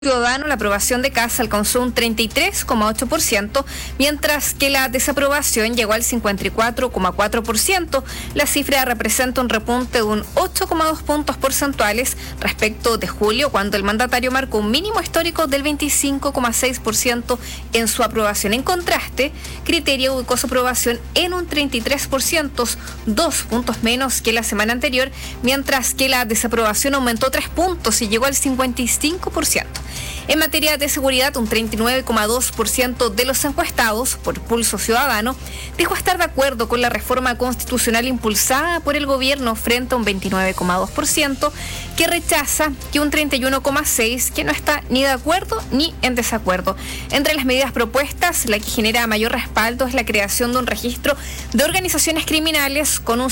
Ciudadano, la aprobación de Kast alcanzó un 33,8%, mientras que la desaprobación llegó al 54,4%. La cifra representa un repunte de un 8,2 puntos porcentuales respecto de julio, cuando el mandatario marcó un mínimo histórico del 25,6% en su aprobación. En contraste, Criteria ubicó su aprobación en un 33%, 2 puntos menos que la semana anterior, mientras que la desaprobación aumentó 3 puntos y llegó al 55%. En materia de seguridad, un 39,2% de los encuestados por Pulso Ciudadano dijo estar de acuerdo con la reforma constitucional impulsada por el gobierno, frente a un 29,2% que rechaza, y un 31,6% que no está ni de acuerdo ni en desacuerdo. Entre las medidas propuestas, la que genera mayor respaldo es la creación de un registro de organizaciones criminales con un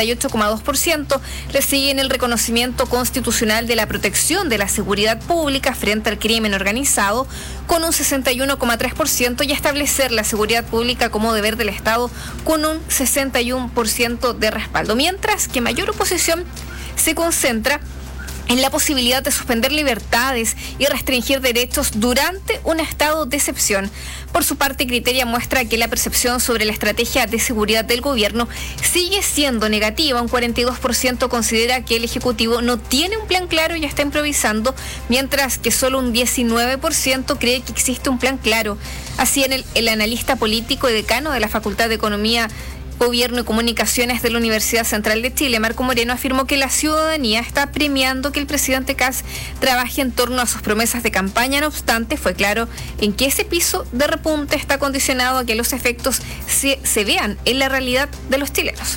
68,2%. Le siguen el reconocimiento constitucional de la protección de la seguridad pública frente al crimen organizado con un 61,3% y establecer la seguridad pública como deber del Estado con un 61% de respaldo, mientras que mayor oposición se concentra en la posibilidad de suspender libertades y restringir derechos durante un estado de excepción. Por su parte, Criteria muestra que la percepción sobre la estrategia de seguridad del gobierno sigue siendo negativa. Un 42% considera que el Ejecutivo no tiene un plan claro y está improvisando, mientras que solo un 19% cree que existe un plan claro. Así, el analista político y decano de la Facultad de Economía, Gobierno y Comunicaciones de la Universidad Central de Chile, Marco Moreno, afirmó que la ciudadanía está premiando que el presidente Kast trabaje en torno a sus promesas de campaña. No obstante, fue claro en que ese piso de repunte está condicionado a que los efectos se vean en la realidad de los chilenos.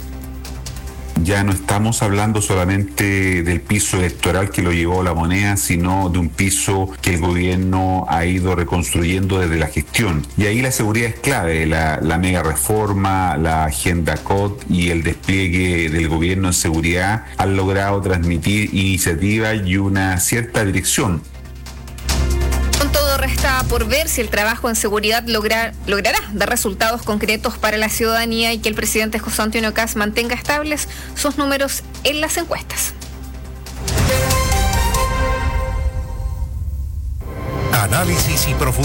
Ya no estamos hablando solamente del piso electoral que lo llevó La Moneda, sino de un piso que el gobierno ha ido reconstruyendo desde la gestión. Y ahí la seguridad es clave, la mega reforma, la agenda COT y el despliegue del gobierno en seguridad han logrado transmitir iniciativa y una cierta dirección. Con todo, resta por ver si el trabajo en seguridad logrará dar resultados concretos para la ciudadanía y que el presidente José Antonio Kast mantenga estables sus números en las encuestas. Análisis y profundidad.